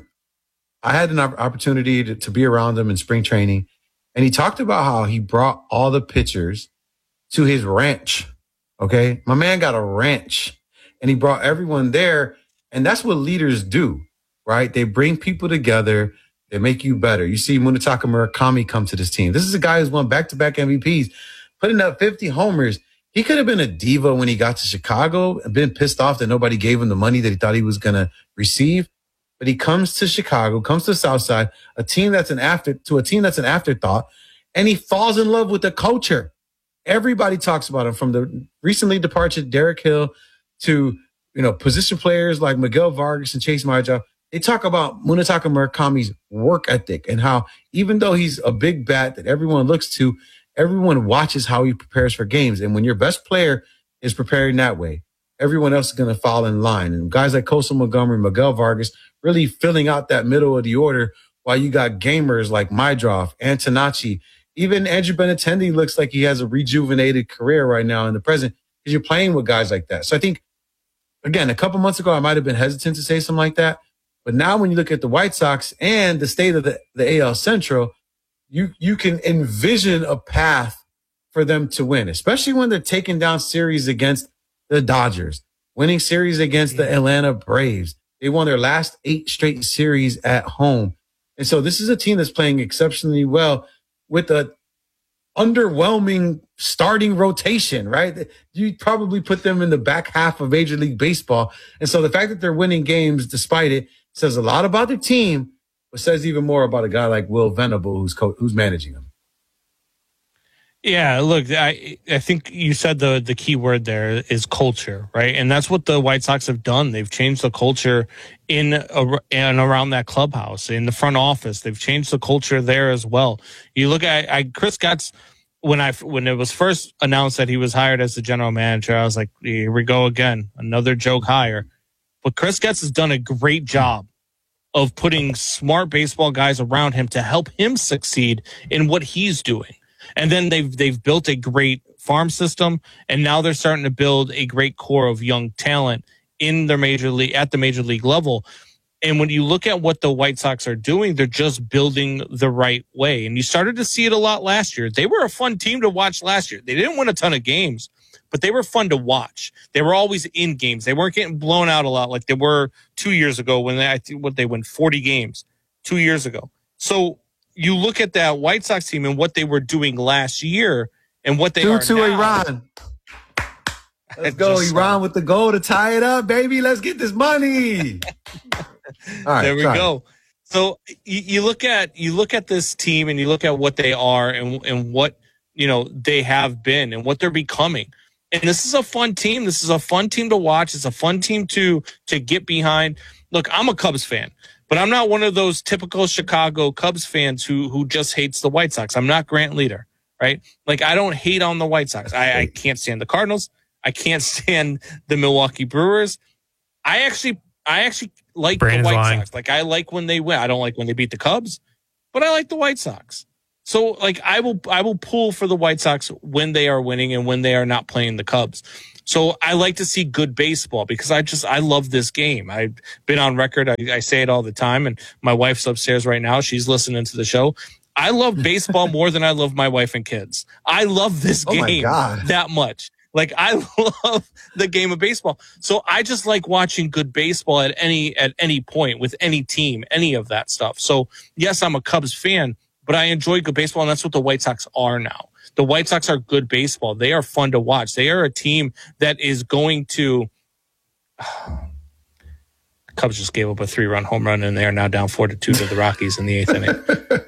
I had an opportunity to, to be around him in spring training, and he talked about how he brought all the pitchers to his ranch, okay? My man got a ranch, and he brought everyone there, and that's what leaders do, right? They bring people together. They make you better. You see Munetaka Murakami come to this team. This is a guy who's won back-to-back M V Ps, putting up fifty homers. He could have been a diva when he got to Chicago and been pissed off that nobody gave him the money that he thought he was going to receive. But he comes to Chicago, comes to the South Side, a team that's an after to a team that's an afterthought, and he falls in love with the culture. Everybody talks about him, from the recently departed Derek Hill to, you know, position players like Miguel Vargas and Chase Marjoff. They talk about Munetaka Murakami's work ethic and how even though he's a big bat that everyone looks to, everyone watches how he prepares for games. And when your best player is preparing that way, everyone else is going to fall in line. And guys like Kosa Montgomery, Miguel Vargas, really filling out that middle of the order, while you got gamers like Mydroff, Antonacci. Even Andrew Benintendi looks like he has a rejuvenated career right now in the present because you're playing with guys like that. So I think, again, a couple months ago, I might have been hesitant to say something like that. But now when you look at the White Sox and the state of the, the A L Central, you you can envision a path for them to win, especially when they're taking down series against the Dodgers, winning series against the Atlanta Braves. They won their last eight straight series at home. And so this is a team that's playing exceptionally well with a underwhelming starting rotation, right? You probably put them in the back half of Major League Baseball. And so the fact that they're winning games despite it says a lot about their team, but says even more about a guy like Will Venable, who's co- who's managing them. Yeah, look, I I think you said the the key word there is culture, right? And that's what the White Sox have done. They've changed the culture in and around that clubhouse, in the front office. They've changed the culture there as well. You look at I, Chris Getz, when I when it was first announced that he was hired as the general manager, I was like, here we go again, another joke hire. But Chris Getz has done a great job of putting smart baseball guys around him to help him succeed in what he's doing. And then they've they've built a great farm system, and now they're starting to build a great core of young talent in their major league at the major league level. And when you look at what the White Sox are doing, they're just building the right way. And you started to see it a lot last year. They were a fun team to watch last year. They didn't win a ton of games, but they were fun to watch. They were always in games. They weren't getting blown out a lot like they were two years ago when they, I think what they won forty games two years ago. So you look at that White Sox team and what they were doing last year and what they Two are to now. Iran. Let's go, Iran, with the goal to tie it up, baby. Let's get this money. All right, there we sorry. go. So you, you look at you look at this team and you look at what they are and and what you know they have been and what they're becoming. And this is a fun team. This is a fun team to watch. It's a fun team to to get behind. Look, I'm a Cubs fan, but I'm not one of those typical Chicago Cubs fans who who just hates the White Sox. I'm not Grant Leader. right? Like, I don't hate on the White Sox. I, I can't stand the Cardinals. I can't stand the Milwaukee Brewers. I actually, I actually like Brandon's the White lying. Sox. Like, I like when they win. I don't like when they beat the Cubs, but I like the White Sox. So, like, I will, I will pull for the White Sox when they are winning and when they are not playing the Cubs. So I like to see good baseball because I just, I love this game. I've been on record. I, I say it all the time, and my wife's upstairs right now. She's listening to the show. I love baseball more than I love my wife and kids. I love this Oh my game God. that much. Like, I love the game of baseball. So I just like watching good baseball at any, at any point with any team, any of that stuff. So yes, I'm a Cubs fan, but I enjoy good baseball, and that's what the White Sox are now. The White Sox are good baseball. They are fun to watch. They are a team that is going to. The Cubs just gave up a three-run home run, and they are now down four to two to the Rockies in the eighth inning.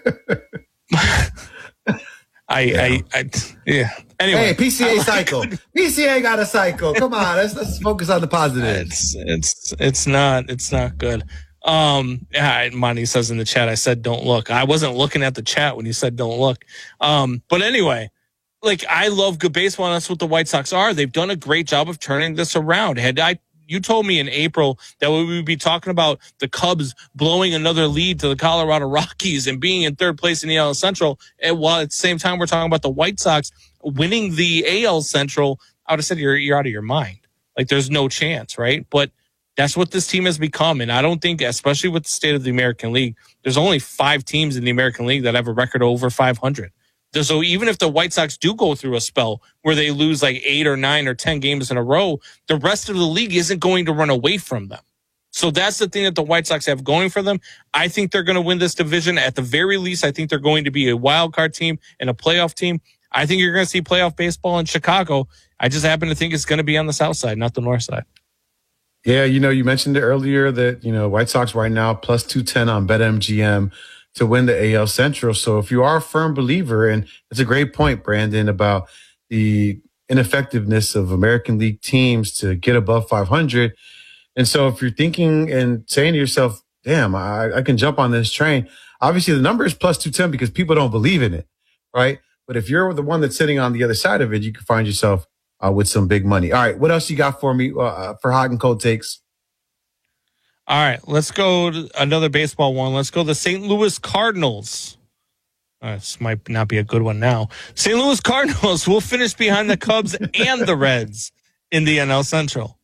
I, yeah. I, I, yeah. Anyway, hey, P C A like, cycle. P C A got a cycle. Come on, let's let's focus on the positives. It's it's it's not it's not good. Um, yeah, Monty says in the chat, I said, don't look. I wasn't looking at the chat when you said, don't look. Um, but anyway, like, I love good baseball, and that's what the White Sox are. They've done a great job of turning this around. Had I, you told me in April that we would be talking about the Cubs blowing another lead to the Colorado Rockies and being in third place in the A L Central, and while at the same time we're talking about the White Sox winning the A L Central, I would have said you're, you're out of your mind. Like, there's no chance, right? But that's what this team has become. And I don't think, especially with the state of the American League, there's only five teams in the American League that have a record over five hundred. So even if the White Sox do go through a spell where they lose like eight or nine or ten games in a row, the rest of the league isn't going to run away from them. So that's the thing that the White Sox have going for them. I think they're going to win this division. At the very least, I think they're going to be a wild card team and a playoff team. I think you're going to see playoff baseball in Chicago. I just happen to think it's going to be on the south side, not the north side. Yeah, you know, you mentioned it earlier that, you know, White Sox right now plus two ten on BetMGM to win the A L Central. So if you are a firm believer, and it's a great point, Brandon, about the ineffectiveness of American League teams to get above five hundred. And so if you're thinking and saying to yourself, damn, I, I can jump on this train. Obviously, the number is plus two ten because people don't believe in it, right? But if you're the one that's sitting on the other side of it, you can find yourself Uh, with some big money. All right, what else you got for me uh, for hot and cold takes? All right, let's go to another baseball one. Let's go the Saint Louis Cardinals. Uh, this might not be a good one now. Saint Louis Cardinals will finish behind the Cubs and the Reds in the N L Central.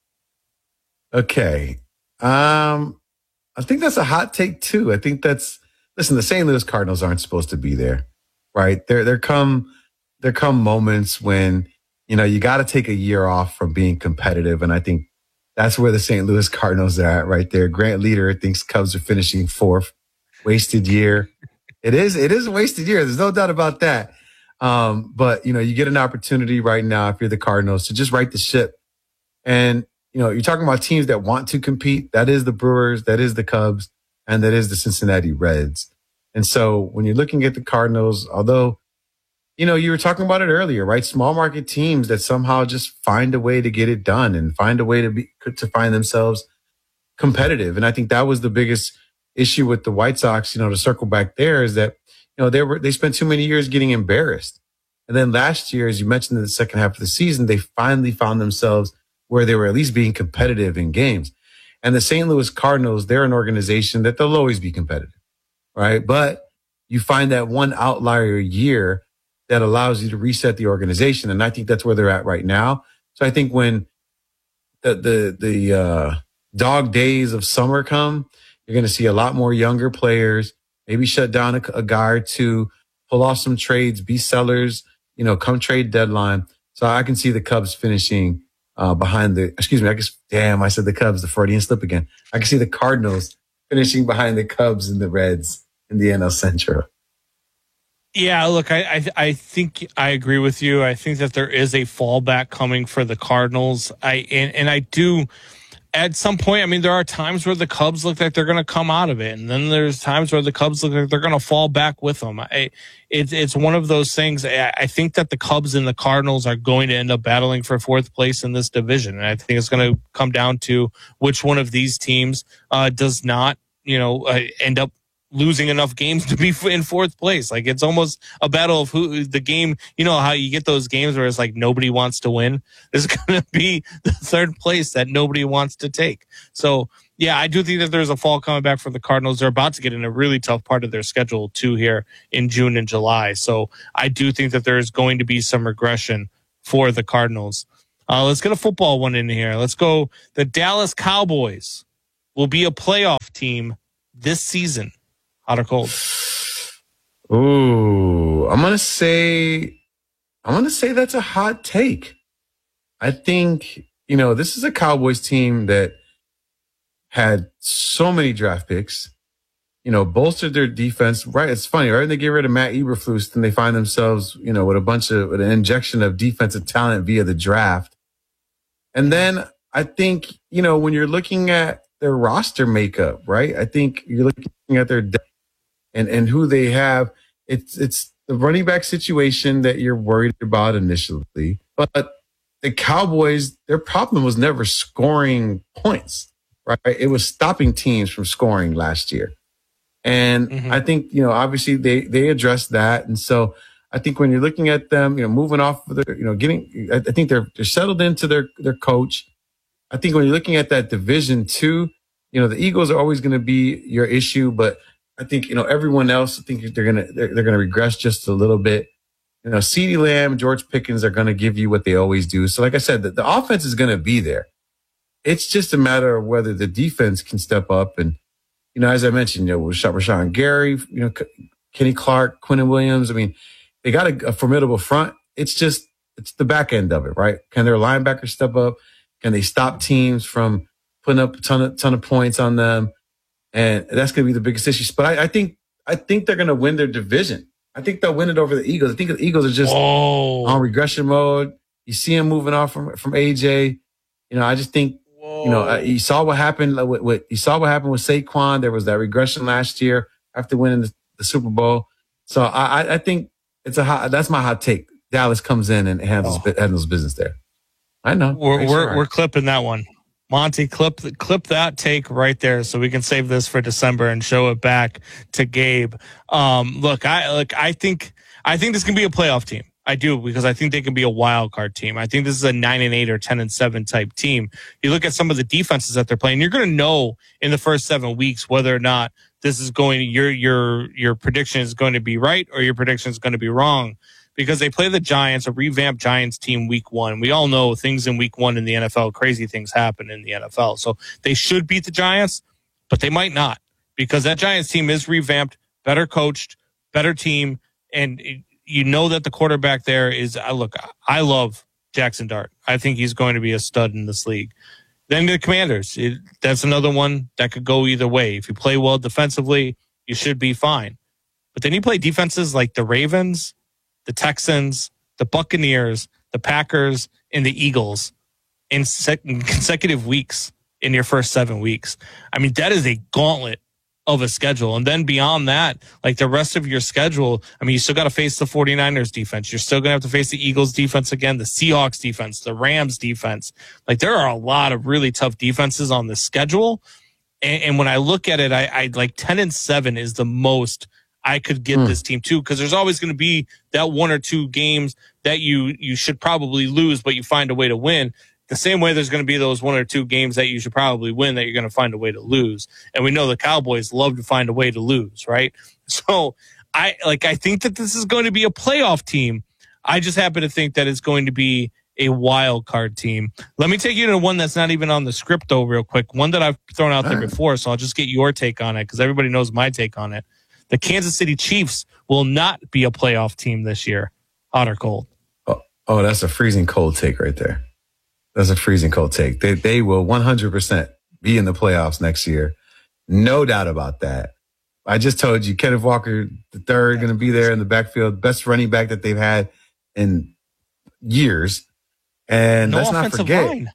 Okay. Um, I think that's a hot take too. I think that's, listen, the Saint Louis Cardinals aren't supposed to be there, right? There, there come, there come moments when, you know, you got to take a year off from being competitive. And I think that's where the Saint Louis Cardinals are at right there. Grant Leader thinks Cubs are finishing fourth. Wasted year. It is, it is a wasted year. There's no doubt about that. Um, but, you know, you get an opportunity right now, if you're the Cardinals, to just right the ship. And, you know, you're talking about teams that want to compete. That is the Brewers, that is the Cubs, and that is the Cincinnati Reds. And so when you're looking at the Cardinals, although, you know, you were talking about it earlier, right? Small market teams that somehow just find a way to get it done and find a way to be, to find themselves competitive. And I think that was the biggest issue with the White Sox, you know, to circle back there, is that, you know, they were, they spent too many years getting embarrassed. And then last year, as you mentioned in the second half of the season, they finally found themselves where they were at least being competitive in games. And the Saint Louis Cardinals, they're an organization that they'll always be competitive, right? But you find that one outlier year that allows you to reset the organization. And I think that's where they're at right now. So I think when the, the, the, uh, dog days of summer come, you're going to see a lot more younger players, maybe shut down a, a guy or two, pull off some trades, be sellers, you know, come trade deadline. So I can see the Cubs finishing, uh, behind the, excuse me, I guess, damn, I said the Cubs, the Freudian slip again. I can see the Cardinals finishing behind the Cubs and the Reds in the N L Central. Yeah, look, I, I I think I agree with you. I think that there is a fallback coming for the Cardinals. I and, and I do at some point. I mean, there are times where the Cubs look like they're going to come out of it, and then there's times where the Cubs look like they're going to fall back with them. I, it's it's one of those things. I, I think that the Cubs and the Cardinals are going to end up battling for fourth place in this division, and I think it's going to come down to which one of these teams uh, does not, you know, uh, end up losing enough games to be in fourth place. Like, it's almost a battle of who the game, you know, how you get those games where it's like nobody wants to win. This is going to be the third place that nobody wants to take. So, yeah, I do think that there's a fall coming back for the Cardinals. They're about to get in a really tough part of their schedule too here in June and July. So I do think that there's going to be some regression for the Cardinals. Uh, let's get a football one in here. Let's go. The Dallas Cowboys will be a playoff team this season. Hot or cold? Ooh, I'm gonna say, I'm gonna say that's a hot take. I think, you know, this is a Cowboys team that had so many draft picks, you know, bolstered their defense. Right, it's funny, right? They get rid of Matt Eberflus, and they find themselves, you know, with a bunch of with an injection of defensive talent via the draft. And then I think, you know, when you're looking at their roster makeup, right? I think you're looking at their depth and, and who they have. It's it's the running back situation that you're worried about initially. But the Cowboys, their problem was never scoring points, right? It was stopping teams from scoring last year. And mm-hmm. I think, you know, obviously they, they addressed that. And so I think when you're looking at them, you know, moving off of their, you know, getting, I, I think they're, they're settled into their, their coach. I think when you're looking at that division two, you know, the Eagles are always going to be your issue, but I think, you know, everyone else, I think they're going to, they're, they're going to regress just a little bit. You know, CeeDee Lamb, George Pickens are going to give you what they always do. So like I said, the, the offense is going to be there. It's just a matter of whether the defense can step up. And, you know, as I mentioned, you know, with Rashawn Gary, you know, Kenny Clark, Quinnen Williams, I mean, they got a, a formidable front. It's just, it's the back end of it, right? Can their linebackers step up? Can they stop teams from putting up a ton of, ton of points on them? And that's going to be the biggest issue. But I, I think, I think they're going to win their division. I think they'll win it over the Eagles. I think the Eagles are just Whoa. on regression mode. You see them moving off from, from A J. You know, I just think, Whoa. you know, uh, you saw what happened with, with, you saw what happened with Saquon. There was that regression last year after winning the, the Super Bowl. So I, I think it's a hot, that's my hot take. Dallas comes in and handles, oh. handles business there. I know. We're, we're, sure. we're clipping that one. Monty, clip clip that take right there so we can save this for December and show it back to Gabe. Um, look, I look, I think I think this can be a playoff team. I do, because I think they can be a wild card team. I think this is a nine and eight or ten and seven type team. You look at some of the defenses that they're playing, you're going to know in the first seven weeks whether or not this is going. Your your your prediction is going to be right or your prediction is going to be wrong. Because they play the Giants, a revamped Giants team week one. We all know things in week one in the N F L, crazy things happen in the N F L. So they should beat the Giants, but they might not, because that Giants team is revamped, better coached, better team. And you know that the quarterback there is, I look, I love Jackson Dart. I think he's going to be a stud in this league. Then the Commanders, it, that's another one that could go either way. If you play well defensively, you should be fine. But then you play defenses like the Ravens, the Texans, the Buccaneers, the Packers, and the Eagles in sec- consecutive weeks in your first seven weeks. I mean, that is a gauntlet of a schedule. And then beyond that, like the rest of your schedule, I mean, you still got to face the 49ers defense. You're still going to have to face the Eagles defense again, the Seahawks defense, the Rams defense. Like, there are a lot of really tough defenses on the schedule. And, and when I look at it, I, I like ten and seven is the most I could get mm. this team too, because there's always going to be that one or two games that you you should probably lose, but you find a way to win. The same way there's going to be those one or two games that you should probably win that you're going to find a way to lose. And we know the Cowboys love to find a way to lose, right? So I like I think that this is going to be a playoff team. I just happen to think that it's going to be a wild card team. Let me take you to one that's not even on the script though, real quick. One that I've thrown out there before, so I'll just get your take on it because everybody knows my take on it. The Kansas City Chiefs will not be a playoff team this year. Hot or cold? Oh, oh, that's a freezing cold take right there. That's a freezing cold take. They they will one hundred percent be in the playoffs next year. No doubt about that. I just told you, Kenneth Walker the third going to be there in the backfield, best running back that they've had in years. And no let's not forget. Line.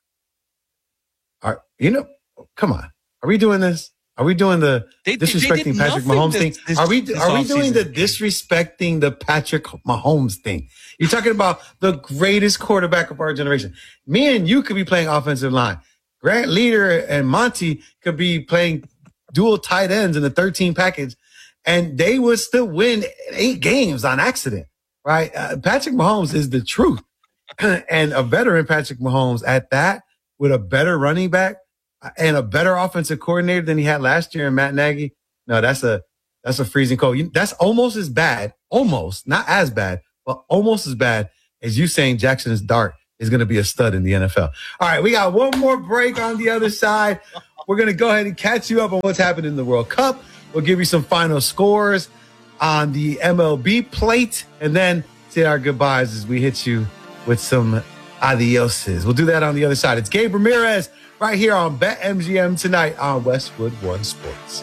Are, you know, come on. Are we doing this? Are we doing the they, disrespecting they Patrick Mahomes this, thing? This, are we are we doing season. the disrespecting the Patrick Mahomes thing? You're talking about the greatest quarterback of our generation. Me and you could be playing offensive line. Grant Leader and Monty could be playing dual tight ends in the thirteen package, and they would still win eight games on accident, right? Uh, Patrick Mahomes is the truth. And a veteran Patrick Mahomes at that, with a better running back and a better offensive coordinator than he had last year in Matt Nagy. No, that's a that's a freezing cold. You, that's almost as bad, almost, not as bad, but almost as bad as you saying Jackson's Dart is going to be a stud in the N F L. All right, we got one more break on the other side. We're going to go ahead and catch you up on what's happened in the World Cup. We'll give you some final scores on the M L B plate, and then say our goodbyes as we hit you with some adioses. We'll do that on the other side. It's Gabe Ramirez right here on BetMGM tonight on Westwood One Sports.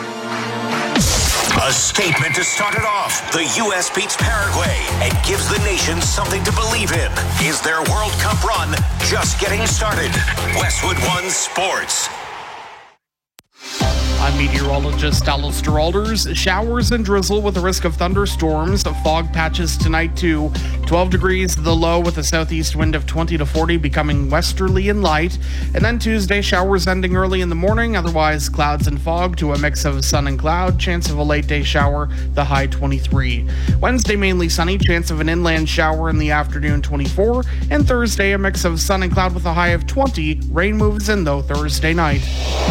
A statement to start it off. The U S beats Paraguay and gives the nation something to believe in. Is their World Cup run just getting started? Westwood One Sports. I'm meteorologist Alistair Alders. Showers and drizzle with a risk of thunderstorms. Fog patches tonight too. twelve degrees the low with a southeast wind of twenty to forty, becoming westerly and light. And then Tuesday, showers ending early in the morning. Otherwise, clouds and fog to a mix of sun and cloud. Chance of a late day shower, the high twenty-three. Wednesday, mainly sunny. Chance of an inland shower in the afternoon, twenty-four. And Thursday, a mix of sun and cloud with a high of twenty. Rain moves in, though, Thursday night.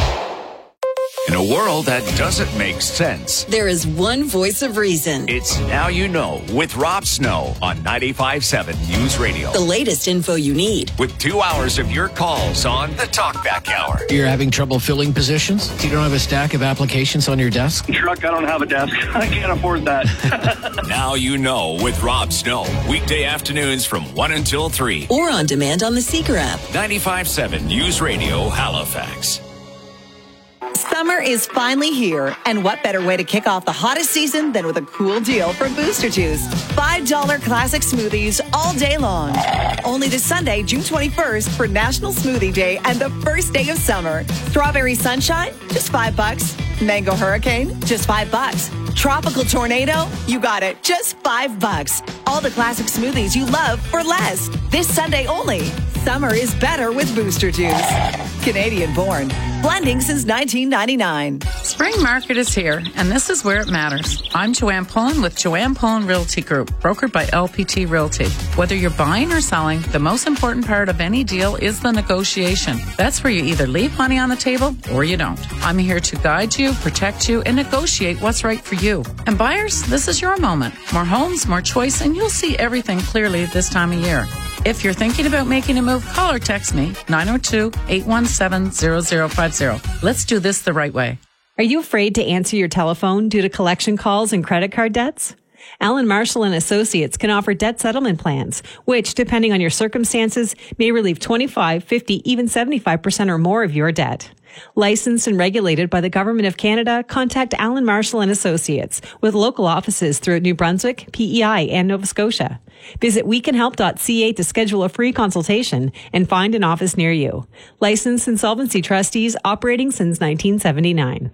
In a world that doesn't make sense, there is one voice of reason. It's Now You Know with Rob Snow on ninety-five point seven News Radio. The latest info you need. With two hours of your calls on the Talkback Hour. You're having trouble filling positions? You don't have a stack of applications on your desk? Truck, I don't have a desk. I can't afford that. Now You Know with Rob Snow. Weekday afternoons from one until three. Or on demand on the Seeker app. ninety-five point seven News Radio, Halifax. Summer is finally here, and what better way to kick off the hottest season than with a cool deal from Booster Juice. five dollar classic smoothies all day long. Only this Sunday, June twenty-first, for National Smoothie Day and the first day of summer. Strawberry Sunshine, just five bucks. Mango Hurricane, just five bucks. Tropical Tornado, you got it, just five bucks. All the classic smoothies you love for less. This Sunday only. Summer is better with Booster Juice. Canadian born. Blending since nineteen ninety-nine. Spring market is here, and this is where it matters. I'm Joanne Pullen with Joanne Pullen Realty Group, brokered by L P T Realty. Whether you're buying or selling, the most important part of any deal is the negotiation. That's where you either leave money on the table or you don't. I'm here to guide you, protect you, and negotiate what's right for you. And buyers, this is your moment. More homes, more choice, and you'll see everything clearly this time of year. If you're thinking about making a move, call or text me, nine oh two, eight one seven, zero zero five zero. Let's do this the right way. Are you afraid to answer your telephone due to collection calls and credit card debts? Allen Marshall and Associates can offer debt settlement plans, which, depending on your circumstances, may relieve twenty-five, fifty, even seventy-five percent or more of your debt. Licensed and regulated by the Government of Canada, contact Allen Marshall and Associates with local offices throughout New Brunswick, P E I, and Nova Scotia. Visit we can help dot c a to schedule a free consultation and find an office near you. Licensed insolvency trustees operating since nineteen seventy-nine.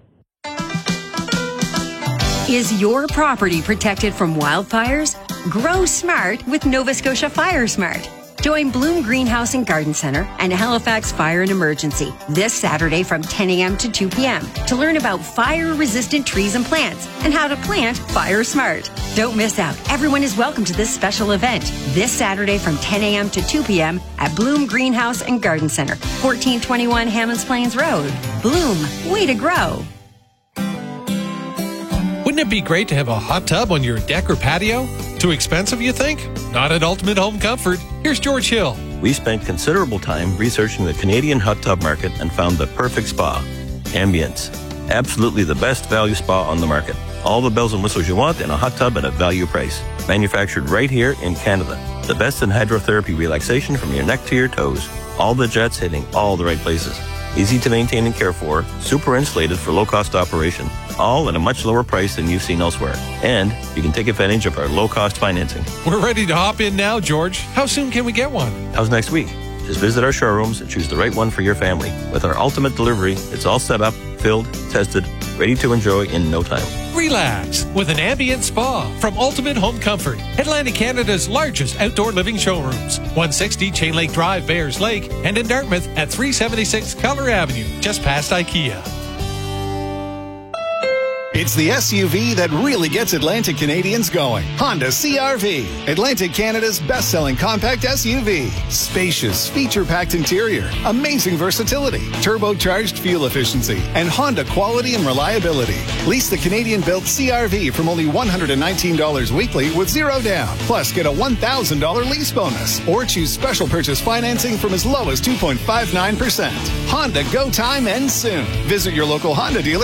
Is your property protected from wildfires? Grow smart with Nova Scotia Fire Smart. Join Bloom Greenhouse and Garden Center and Halifax Fire and Emergency this Saturday from ten a.m. to two p.m. to learn about fire-resistant trees and plants and how to plant fire smart. Don't miss out. Everyone is welcome to this special event this Saturday from ten a.m. to two p.m. at Bloom Greenhouse and Garden Center, fourteen twenty-one Hammonds Plains Road. Bloom, way to grow. Wouldn't it be great to have a hot tub on your deck or patio? Too expensive, you think? Not at Ultimate Home Comfort. Here's George Hill. We spent considerable time researching the Canadian hot tub market and found the perfect spa. Ambience. Absolutely the best value spa on the market. All the bells and whistles you want in a hot tub at a value price. Manufactured right here in Canada. The best in hydrotherapy relaxation from your neck to your toes. All the jets hitting all the right places. Easy to maintain and care for, super insulated for low-cost operation, all at a much lower price than you've seen elsewhere. And you can take advantage of our low-cost financing. We're ready to hop in now, George. How soon can we get one? How's next week? Just visit our showrooms and choose the right one for your family. With our ultimate delivery, it's all set up, filled, tested, ready to enjoy in no time. Relax with an ambient spa from Ultimate Home Comfort, Atlantic Canada's largest outdoor living showrooms. one sixty Chain Lake Drive, Bayers Lake, and in Dartmouth at three seventy-six Keller Avenue, just past IKEA. It's the S U V that really gets Atlantic Canadians going. Honda C R V, Atlantic Canada's best-selling compact S U V. Spacious, feature-packed interior, amazing versatility, turbocharged fuel efficiency, and Honda quality and reliability. Lease the Canadian-built C R V from only one hundred nineteen dollars weekly with zero down. Plus, get a one thousand dollars lease bonus. Or choose special purchase financing from as low as two point five nine percent. Honda Go Time ends soon. Visit your local Honda dealer